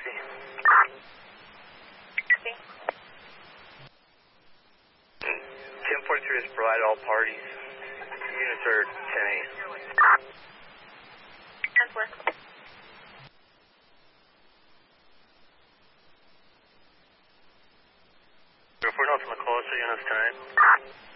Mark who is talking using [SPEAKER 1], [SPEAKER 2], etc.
[SPEAKER 1] emergency.
[SPEAKER 2] Okay.
[SPEAKER 1] 1043 has provided all parties. Units are 10-8.
[SPEAKER 2] 10-4.
[SPEAKER 1] If we're not from the call, so units 10-8.